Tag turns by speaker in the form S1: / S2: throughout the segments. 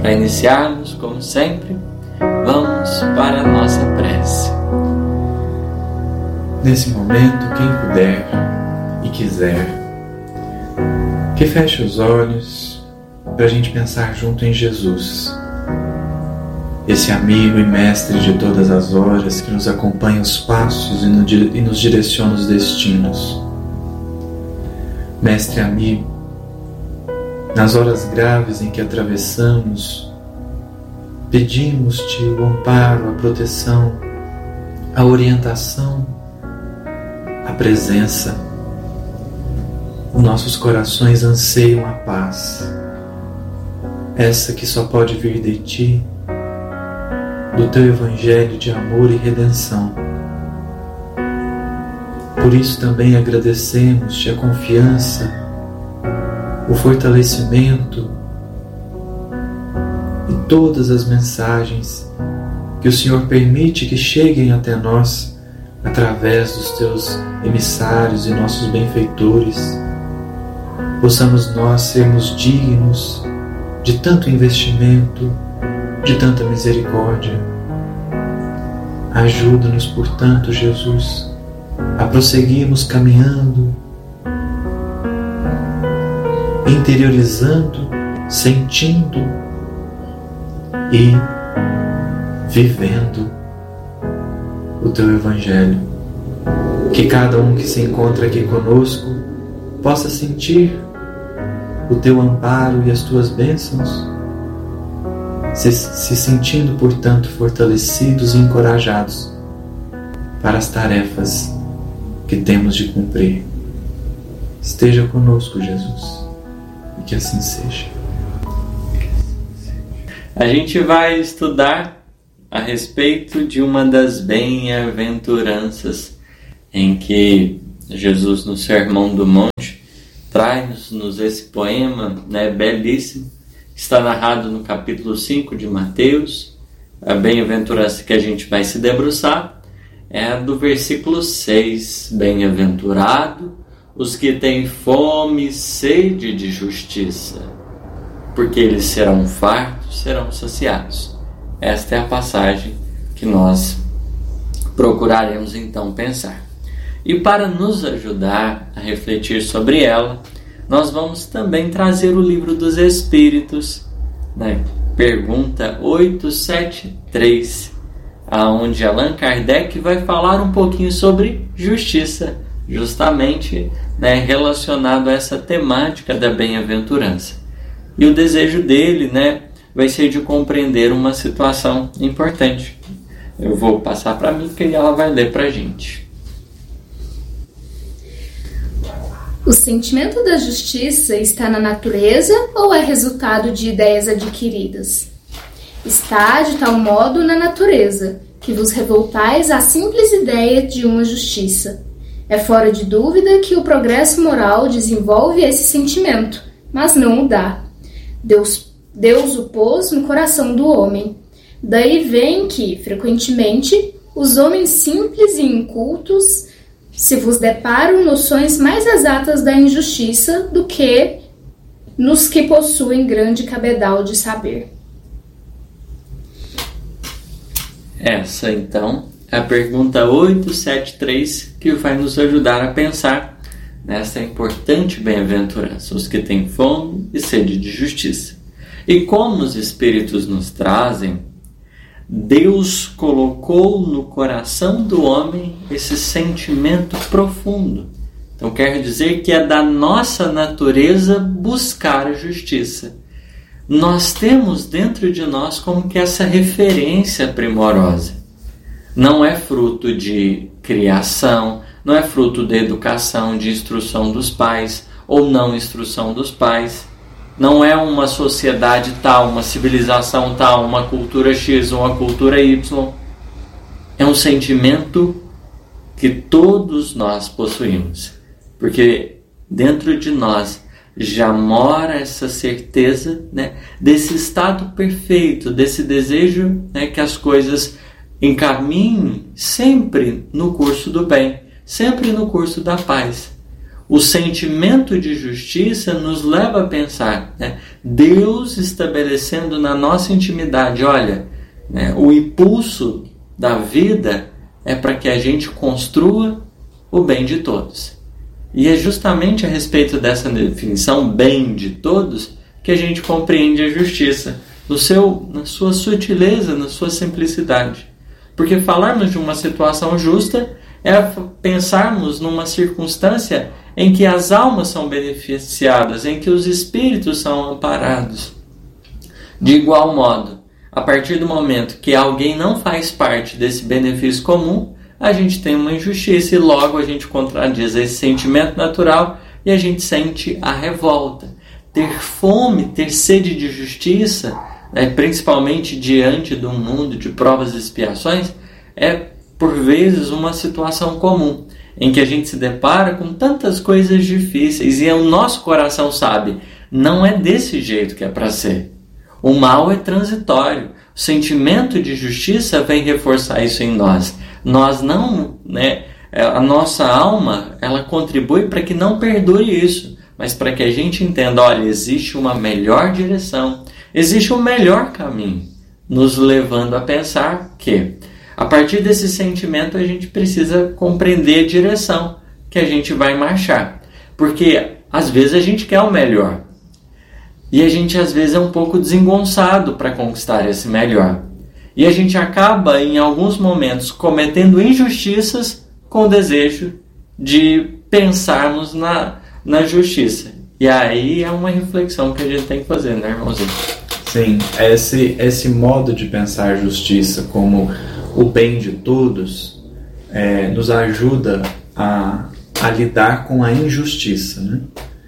S1: Para iniciarmos, como sempre, vamos para a nossa prece.
S2: Nesse momento, quem puder e quiser, que feche os olhos para a gente pensar junto em Jesus, esse amigo e mestre de todas as horas que nos acompanha os passos e nos direciona os destinos. Mestre amigo, nas horas graves em que atravessamos, pedimos-te o amparo, a proteção, a orientação, a presença. Nossos corações anseiam a paz, essa que só pode vir de ti, do teu evangelho de amor e redenção. Por isso também agradecemos-te a confiança, o fortalecimento e todas as mensagens que o Senhor permite que cheguem até nós através dos teus emissários e nossos benfeitores. Possamos nós sermos dignos de tanto investimento, de tanta misericórdia. Ajuda-nos, portanto, Jesus, a prosseguirmos caminhando, interiorizando, sentindo e vivendo o teu Evangelho. Que cada um que se encontra aqui conosco possa sentir o teu amparo e as tuas bênçãos, se sentindo, portanto, fortalecidos e encorajados para as tarefas que temos de cumprir. Esteja conosco, Jesus, e que assim seja.
S1: A gente vai estudar a respeito de uma das bem-aventuranças em que Jesus, no Sermão do Monte, traz-nos esse poema, belíssimo. Está narrado no capítulo 5 de Mateus. A bem-aventurança que a gente vai se debruçar é a do versículo 6. Bem-aventurado os que têm fome e sede de justiça, porque eles serão fartos, serão saciados. Esta é a passagem que nós procuraremos então pensar. E para nos ajudar a refletir sobre ela, nós vamos também trazer o Livro dos Espíritos, pergunta 873, aonde Allan Kardec vai falar um pouquinho sobre justiça, justamente relacionado a essa temática da bem-aventurança. E o desejo dele vai ser de compreender uma situação importante. Eu vou passar para mim, que ela vai ler para a gente.
S3: O sentimento da justiça está na natureza ou é resultado de ideias adquiridas? Está de tal modo na natureza, que vos revoltais à simples ideia de uma justiça. É fora de dúvida que o progresso moral desenvolve esse sentimento, mas não o dá. Deus o pôs no coração do homem. Daí vem que, frequentemente, os homens simples e incultos se vos deparam noções mais exatas da injustiça do que nos que possuem grande cabedal de saber.
S1: Essa, então, é a pergunta 873 que vai nos ajudar a pensar nessa importante bem-aventurança, os que têm fome e sede de justiça. E como os Espíritos nos trazem, Deus colocou no coração do homem esse sentimento profundo. Então quer dizer que é da nossa natureza buscar a justiça. Nós temos dentro de nós como que essa referência primorosa. Não é fruto de criação, não é fruto de educação, de instrução dos pais ou não instrução dos pais. Não é uma sociedade tal, uma civilização tal, uma cultura X ou uma cultura Y. É um sentimento que todos nós possuímos. Porque dentro de nós já mora essa certeza desse estado perfeito, desse desejo que as coisas encaminhem sempre no curso do bem, sempre no curso da paz. o sentimento de justiça nos leva a pensar, né? Deus estabelecendo na nossa intimidade, olha, né, o impulso da vida é para que a gente construa o bem de todos. E é justamente a respeito dessa definição, bem de todos, que a gente compreende a justiça, na sua sutileza, na sua simplicidade. Porque falarmos de uma situação justa é pensarmos numa circunstância em que as almas são beneficiadas, em que os espíritos são amparados. De igual modo, a partir do momento que alguém não faz parte desse benefício comum, a gente tem uma injustiça e logo a gente contradiz esse sentimento natural e a gente sente a revolta. Ter fome, ter sede de justiça, principalmente diante de um mundo de provas e expiações, é por vezes uma situação comum, em que a gente se depara com tantas coisas difíceis e o nosso coração sabe, não é desse jeito que é para ser. O mal é transitório. O sentimento de justiça vem reforçar isso em nós. Nós não, a nossa alma, ela contribui para que não perdure isso, mas para que a gente entenda, olha, existe uma melhor direção, existe um melhor caminho, nos levando a pensar que, a partir desse sentimento, a gente precisa compreender a direção que a gente vai marchar. Porque, às vezes, a gente quer o melhor. E a gente, às vezes, é um pouco desengonçado para conquistar esse melhor. E a gente acaba, em alguns momentos, cometendo injustiças com o desejo de pensarmos na justiça. E aí é uma reflexão que a gente tem que fazer, né, irmãozinho?
S2: Sim, esse modo de pensar justiça como o bem de todos nos ajuda a lidar com a injustiça, né?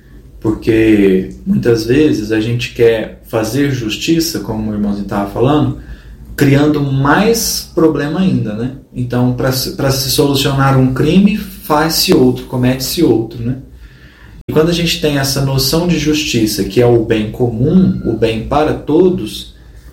S2: Porque muitas vezes a gente quer fazer justiça, como o irmãozinho estava falando, criando mais problema ainda, né? Então, para se solucionar um crime, faz-se outro, comete-se outro, né? E quando a gente tem essa noção de justiça, que é o bem comum, o bem para todos,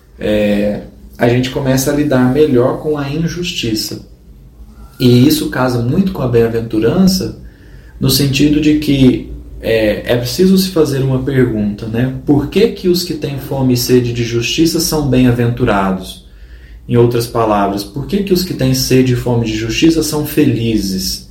S2: a gente começa a lidar melhor com a injustiça. E isso casa muito com a bem-aventurança, no sentido de que é preciso se fazer uma pergunta, né? Por que os que têm fome e sede de justiça são bem-aventurados? Em outras palavras, por que os que têm sede e fome de justiça são felizes?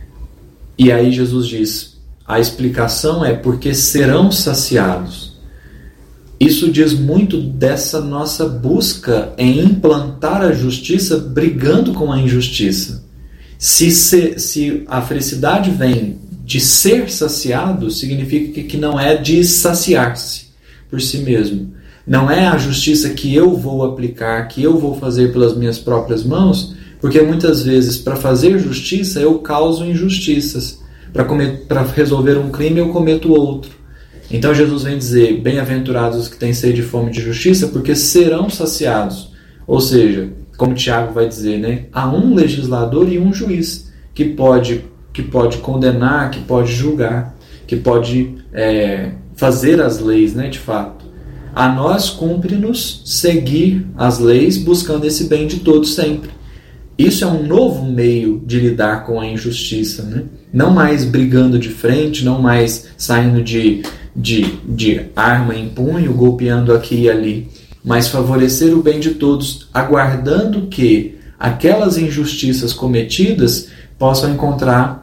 S2: E aí Jesus diz, a explicação é porque serão saciados. Isso diz muito dessa nossa busca em implantar a justiça brigando com a injustiça. Se a felicidade vem de ser saciado, significa que não é de saciar-se por si mesmo. Não é a justiça que eu vou aplicar, que eu vou fazer pelas minhas próprias mãos, porque muitas vezes para fazer justiça eu causo injustiças. Para resolver um crime eu cometo outro. Então Jesus vem dizer, bem-aventurados os que têm sede e fome de justiça, porque serão saciados. Ou seja, como Tiago vai dizer, né, há um legislador e um juiz que pode condenar, que pode julgar, que pode fazer as leis, né, de fato. A nós cumpre-nos seguir as leis buscando esse bem de todos sempre. Isso é um novo meio de lidar com a injustiça, né? Não mais brigando de frente, não mais saindo de arma em punho, golpeando aqui e ali, mas favorecer o bem de todos, aguardando que aquelas injustiças cometidas possam encontrar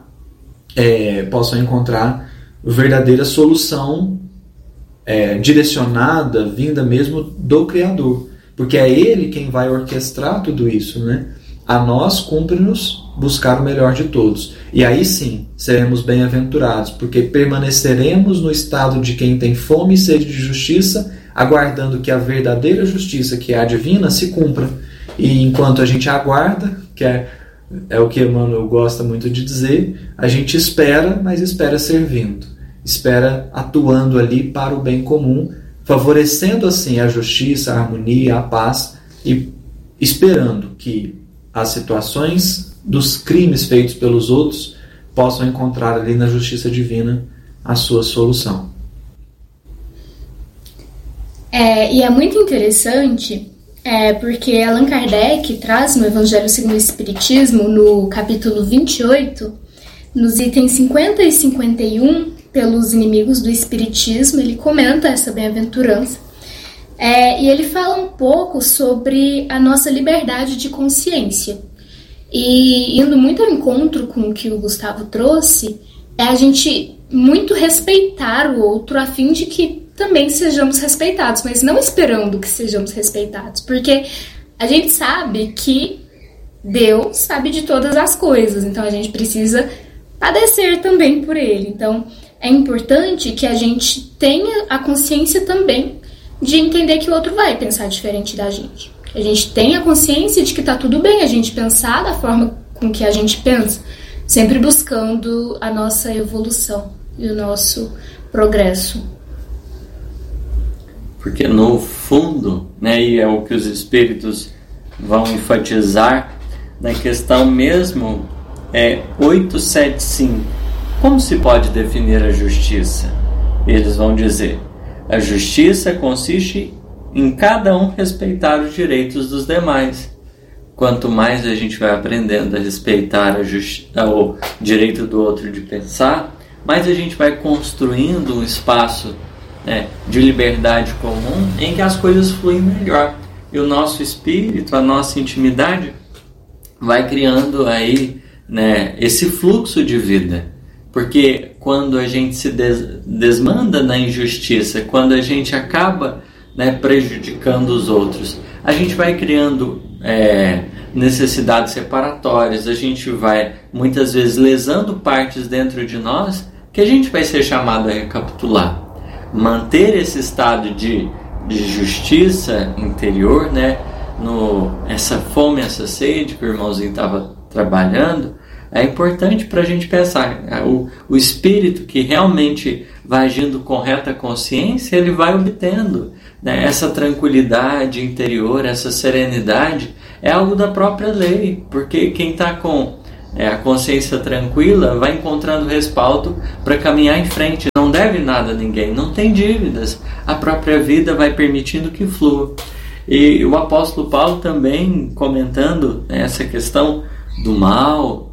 S2: verdadeira solução direcionada, vinda mesmo do Criador. Porque é Ele quem vai orquestrar tudo isso, né? A nós cumpre-nos buscar o melhor de todos. E aí sim, seremos bem-aventurados, porque permaneceremos no estado de quem tem fome e sede de justiça, aguardando que a verdadeira justiça, que é a divina, se cumpra. E enquanto a gente aguarda, que é o que Emmanuel gosta muito de dizer, a gente espera, mas espera servindo. Espera atuando ali para o bem comum, favorecendo assim a justiça, a harmonia, a paz e esperando que as situações dos crimes feitos pelos outros possam encontrar ali na justiça divina a sua solução.
S3: E é muito interessante, porque Allan Kardec traz no Evangelho segundo o Espiritismo, no capítulo 28, Nos itens 50 e 51, pelos inimigos do Espiritismo, ele comenta essa bem-aventurança. E ele fala um pouco sobre a nossa liberdade de consciência. E indo muito ao encontro com o que o Gustavo trouxe, é a gente muito respeitar o outro a fim de que também sejamos respeitados, mas não esperando que sejamos respeitados, porque a gente sabe que Deus sabe de todas as coisas, então a gente precisa padecer também por Ele. Então é importante que a gente tenha a consciência também de entender que o outro vai pensar diferente da gente. A gente tenha a consciência de que tá tudo bem a gente pensar da forma com que a gente pensa, sempre buscando a nossa evolução e o nosso progresso.
S1: Porque no fundo, né, e é o que os espíritos vão enfatizar na questão mesmo 875. Como se pode definir a justiça? Eles vão dizer: a justiça consiste em cada um respeitar os direitos dos demais. Quanto mais a gente vai aprendendo a respeitar o direito do outro de pensar, mais a gente vai construindo um espaço de liberdade comum em que as coisas fluem melhor. E o nosso espírito, a nossa intimidade, vai criando aí, esse fluxo de vida. Porque quando a gente se desmanda na injustiça, quando a gente acaba prejudicando os outros, a gente vai criando necessidades separatórias, a gente vai muitas vezes lesando partes dentro de nós que a gente vai ser chamado a recapitular. Manter esse estado de justiça interior, essa fome, essa sede que o irmãozinho estava trabalhando, é importante para a gente pensar. O espírito que realmente vai agindo com reta consciência, ele vai obtendo essa tranquilidade interior, essa serenidade, é algo da própria lei, porque quem está com a consciência tranquila vai encontrando respaldo para caminhar em frente, não deve nada a ninguém, não tem dívidas, a própria vida vai permitindo que flua. E o apóstolo Paulo também comentando essa questão do mal,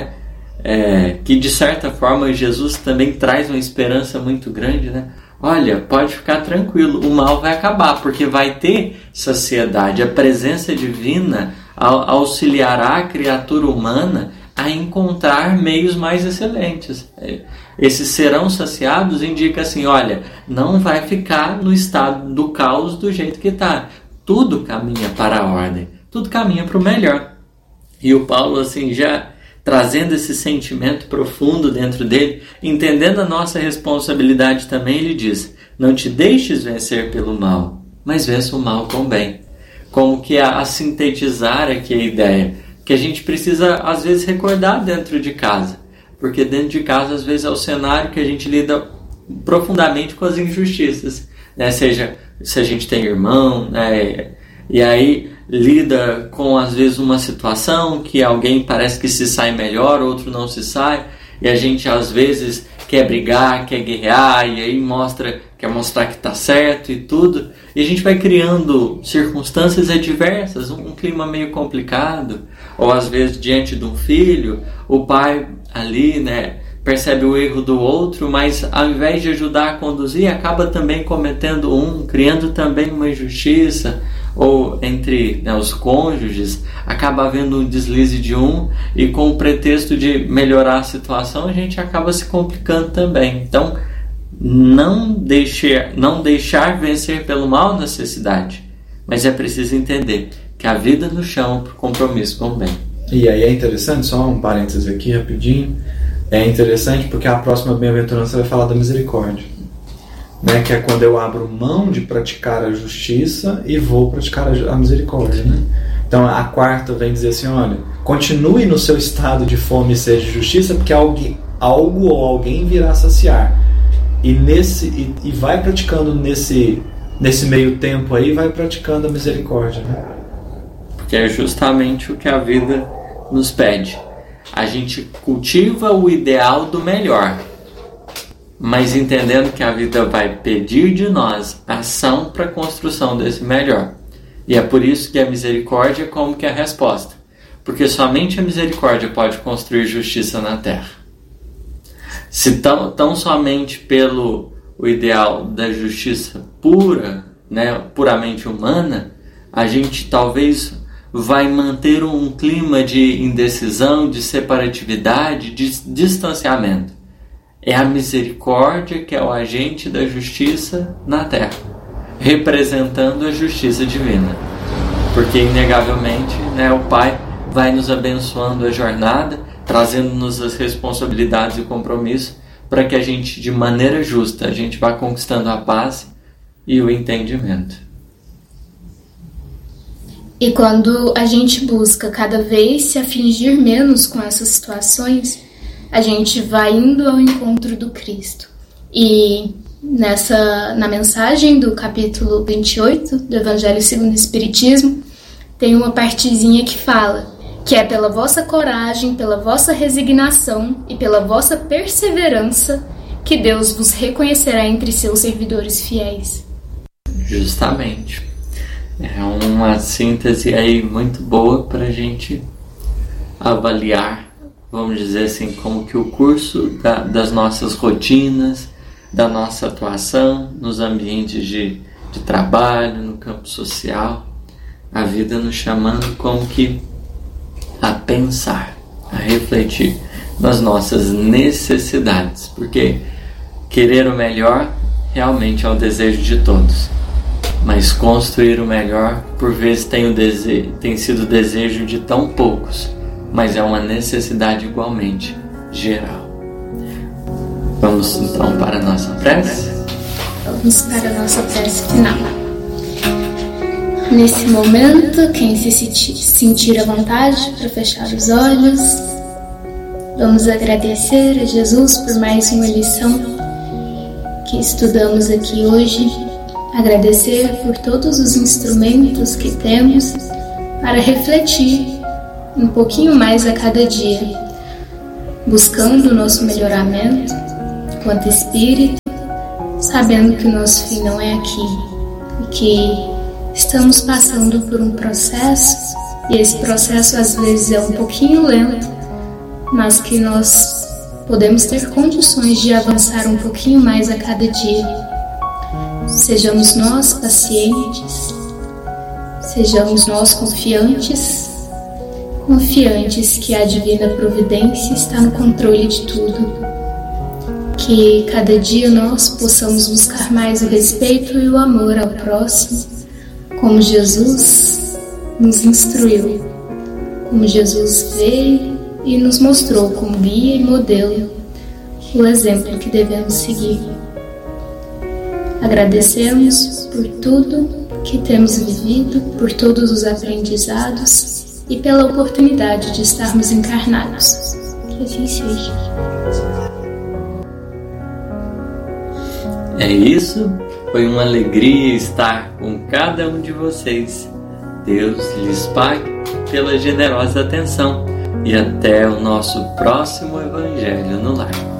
S1: que de certa forma Jesus também traz uma esperança muito grande, Olha, pode ficar tranquilo, o mal vai acabar, porque vai ter saciedade. A presença divina auxiliará a criatura humana a encontrar meios mais excelentes. Esses serão saciados indica assim, olha, não vai ficar no estado do caos do jeito que está. Tudo caminha para a ordem, tudo caminha para o melhor. E o Paulo, assim, já trazendo esse sentimento profundo dentro dele, entendendo a nossa responsabilidade também, ele diz: não te deixes vencer pelo mal, mas vença o mal com o bem. Como que a sintetizar aqui a ideia, que a gente precisa às vezes recordar dentro de casa, porque dentro de casa às vezes é o cenário que a gente lida profundamente com as injustiças, seja se a gente tem irmão, e aí lida com às vezes uma situação que alguém parece que se sai melhor, outro não se sai, e a gente às vezes quer brigar, quer guerrear, e aí quer mostrar que está certo e tudo, e a gente vai criando circunstâncias adversas, um clima meio complicado, ou às vezes diante de um filho, o pai ali, percebe o erro do outro, mas ao invés de ajudar a conduzir, acaba também cometendo criando também uma injustiça, ou entre os cônjuges, acaba havendo um deslize de e com o pretexto de melhorar a situação, a gente acaba se complicando também. Então, não deixar vencer pelo mal necessidade, mas é preciso entender que a vida nos chama para o compromisso com o bem.
S2: E aí é interessante, só um parênteses aqui rapidinho, é interessante porque a próxima bem-aventurança vai falar da misericórdia, que é quando eu abro mão de praticar a justiça e vou praticar a misericórdia, Então a quarta vem dizer assim, olha, continue no seu estado de fome e sede de justiça, porque algo ou alguém virá saciar, e vai praticando nesse meio tempo aí, vai praticando a misericórdia,
S1: porque é justamente o que a vida nos pede. A gente cultiva o ideal do melhor, mas entendendo que a vida vai pedir de nós ação para a construção desse melhor. E é por isso que a misericórdia é como que a resposta. Porque somente a misericórdia pode construir justiça na terra. Se tão somente pelo o ideal da justiça pura, né, puramente humana, a gente talvez vai manter um clima de indecisão, de separatividade, de distanciamento. É a misericórdia que é o agente da justiça na terra, representando a justiça divina. Porque, inegavelmente, né, o Pai vai nos abençoando a jornada, trazendo-nos as responsabilidades e o compromisso para que a gente, de maneira justa, a gente vá conquistando a paz e o entendimento.
S3: E quando a gente busca cada vez se afligir menos com essas situações, a gente vai indo ao encontro do Cristo. E na mensagem do capítulo 28 do Evangelho segundo o Espiritismo, tem uma partezinha que fala que é pela vossa coragem, pela vossa resignação e pela vossa perseverança que Deus vos reconhecerá entre seus servidores fiéis.
S1: Justamente. É uma síntese aí muito boa para a gente avaliar, vamos dizer assim, como que o curso das nossas rotinas, da nossa atuação nos ambientes de trabalho, no campo social, a vida nos chamando como que a pensar, a refletir nas nossas necessidades, porque querer o melhor realmente é o desejo de todos, mas construir o melhor por vezes tem sido o desejo de tão poucos, mas é uma necessidade igualmente geral. Vamos então para a nossa prece?
S3: Vamos para a nossa prece final. Nesse momento, quem se sentir à vontade para fechar os olhos, vamos agradecer a Jesus por mais uma lição que estudamos aqui hoje, agradecer por todos os instrumentos que temos para refletir um pouquinho mais a cada dia, buscando o nosso melhoramento quanto espírito, sabendo que o nosso fim não é aqui e que estamos passando por um processo, e esse processo às vezes é um pouquinho lento, mas que nós podemos ter condições de avançar um pouquinho mais a cada dia. Sejamos nós pacientes, sejamos nós confiantes que a divina providência está no controle de tudo. Que cada dia nós possamos buscar mais o respeito e o amor ao próximo, como Jesus nos instruiu, como Jesus veio e nos mostrou como guia e modelo o exemplo que devemos seguir. Agradecemos por tudo que temos vivido, por todos os aprendizados e pela oportunidade de estarmos encarnados. Que assim seja.
S1: É isso. Foi uma alegria estar com cada um de vocês. Deus lhes pague pela generosa atenção e até o nosso próximo Evangelho no Lar.